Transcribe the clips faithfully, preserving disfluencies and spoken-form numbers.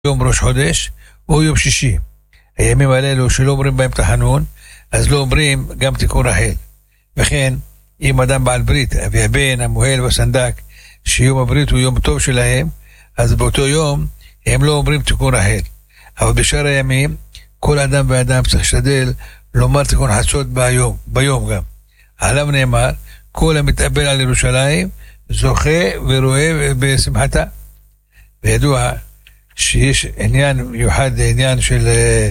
יום ראש חודש או יום שישי. הימים האלו שלא אומרים בהם תחנון, אז לא אומרים גם תיקון רחל. וכן, אם אדם בעל ברית, אבי הבן, המוהל והסנדק, שיום הברית הוא יום טוב שלהם, אז באותו יום הם לא אומרים תיקון רחל. אבל בשאר הימים, כל אדם ואדם צריך לשתדל לומר תיקון חצות ביום, ביום גם. עליו נאמר, כל המתאבל על ירושלים, זוכה ורואה בשמחתה. וידוע שיש עניין מיוחד, עניין של אה,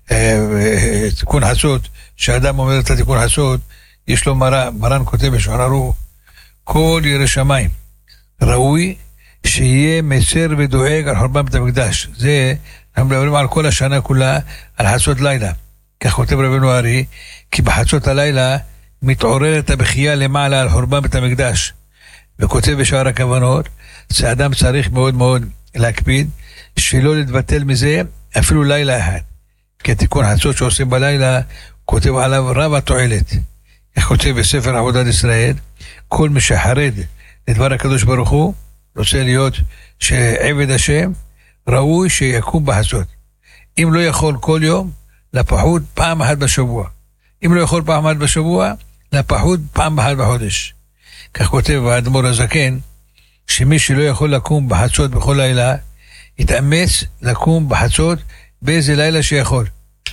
אה, תיקון חצות, שאדם אומר את התיקון חצות, יש לו מרא, מרן כותב בשולחן ערוך, כל ירא שמיים ראוי שיהיה מסר ודואג על חורבן בית המקדש. זה, אנחנו מדברים על כל השנה כולה, על חצות לילה. כך כותב רבנו ארי, כי בחצות הלילה מתעוררת הבכייה למעלה על חורבן בית המקדש. וכותב בשאר הכוונות, שאדם צריך מאוד מאוד להקפיד, שלא להתבטל מזה אפילו לילה אחד. כי התיקון חצות שעושים בלילה, כותב עליו רב התועלת. איך כותב בספר עבודת ישראל, כל מי שחרד לדבר הקדוש ברוך הוא, רוצה להיות שעבד השם, ראוי שיקום בחצות. אם לא יכול כל יום, לפחות פעם אחת בשבוע. אם לא יכול פעם אחת בשבוע, לפחות פעם אחת בחודש. כך כותב האדמו"ר הזקן, שמי שלא יכול לקום בחצות בכל לילה, יתאמץ לקום בחצות באיזה לילה שיכול.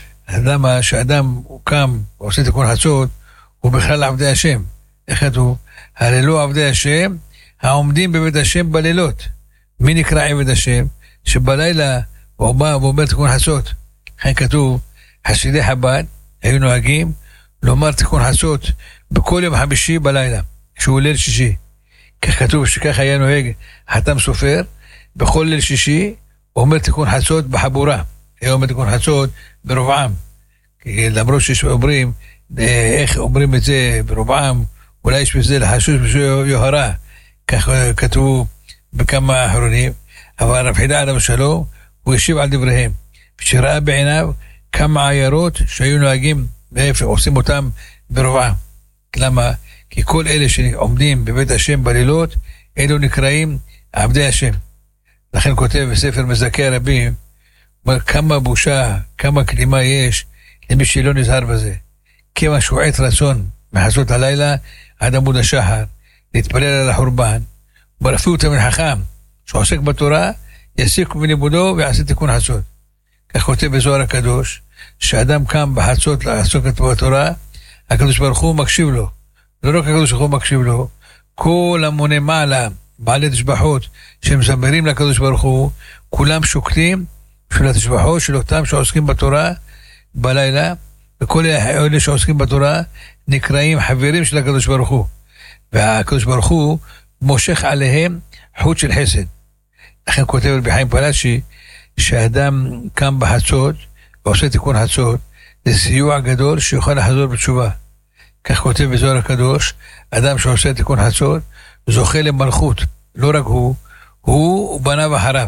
למה שאדם הוא קם ועושה תיקון חצות, הוא בכלל עבדי השם. איך כתוב? הללו עבדי השם, העומדים בבית השם בלילות. מי נקרא עבד השם? שבלילה הוא בא ואומר תיקון חצות. לכן כתוב, חסידי חב"ד היו נוהגים לומר תיקון חצות בכל יום חמישי בלילה, שהוא ליל שישי. כך כתוב שכך היה נוהג חתם סופר, בכל ליל שישי הוא אומר תיקון חצות בחבורה. היה אומר תיקון חצות ברובעם. למרות שיש אומרים, איך אומרים את זה ברובעם, אולי יש בזה לחשוש בשביל יוהרה. כך כתבו בכמה אחרונים, אבל רב חידה עליו שלום, הוא ישיב על דבריהם. שראה בעיניו כמה עיירות שהיו נוהגים, ואיפה עושים אותם ברובעם. למה? כי כל אלה שעומדים בבית השם בלילות, אלו נקראים עבדי השם. לכן כותב בספר מזכי הרבים, כמה בושה, כמה קדימה יש למי שלא נזהר בזה. כמה שועט רצון מחצות הלילה עד עמוד השחר, להתפלל על החורבן, ברפאו תלמיד חכם שעוסק בתורה, יסיק מלימודו ויעשה תיקון חצות. כך כותב בזוהר הקדוש, שאדם קם בחצות לעסוק בתורה, הקדוש ברוך הוא מקשיב לו. לא רק הקדוש ברוך הוא מקשיב לו, כל המוני מעלה, בעלי תשבחות שמזמרים לקדוש ברוך הוא, כולם שוקטים בשביל התשבחות של אותם שעוסקים בתורה בלילה, וכל אלה שעוסקים בתורה נקראים חברים של הקדוש ברוך הוא. והקדוש ברוך הוא מושך עליהם חוט של חסד. לכן כותב רבי חיים פלאשי, שהאדם קם בחצות ועושה תיקון חצות, זה סיוע גדול שיוכל לחזור בתשובה. כך כותב בזוהר הקדוש, אדם שעושה תיקון חצות, זוכה למלכות. לא רק הוא, הוא ובניו אחריו.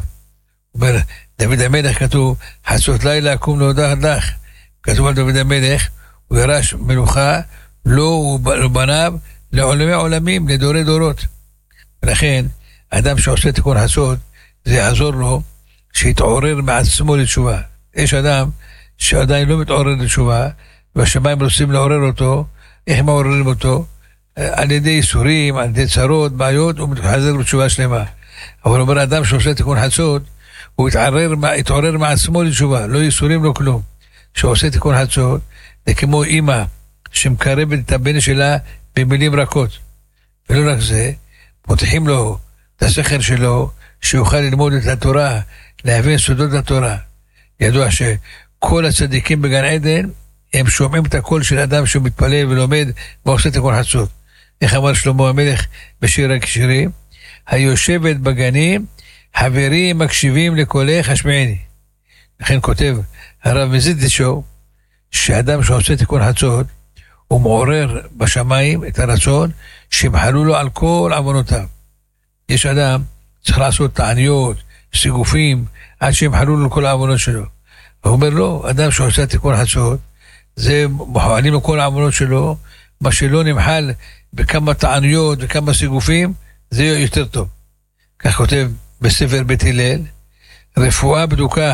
דוד המלך כתוב, חצות לילה קום להודח לך. כתוב על דוד המלך, הוא ירש מלוכה, לא ובניו, לעולמי עולמים, לדורי דורות. ולכן, אדם שעושה תיקון חצות, זה יעזור לו שיתעורר מעצמו לתשובה. יש אדם שעדיין לא מתעורר לתשובה, והשמיים רוצים לעורר אותו. איך מעוררים אותו? על ידי איסורים, על ידי צרות, בעיות, הוא מתחזר בתשובה שלמה. אבל אומר אדם שעושה תיקון חצות, הוא יתעורר, יתעורר מעצמו לתשובה, לא איסורים, לא כלום. שעושה תיקון חצות, זה כמו אמא שמקרבת את הבן שלה במילים רכות. ולא רק זה, פותחים לו את השכל שלו, שיוכל ללמוד את התורה, להבין סודות התורה. ידוע שכל הצדיקים בגן עדן, הם שומעים את הקול של אדם שהוא מתפלל ולומד ועושה תיקון חצות. איך אמר שלמה המלך בשיר הכשירים? היושבת בגנים, חברים מקשיבים לקולך השמעני. לכן כותב הרב מזידישו, שאדם שעושה תיקון חצות, הוא מעורר בשמיים את הרצון שמחלו לו על כל עוונותיו. יש אדם צריך לעשות תעניות, סיגופים, עד שמחלו לו כל העוונות שלו. הוא אומר לו, אדם שעושה תיקון חצות, זה מחלים לו כל העוונות שלו, מה שלא נמחל בכמה תעניות וכמה סיגופים, זה יותר טוב. כך כותב בספר בית הלל, רפואה בדוקה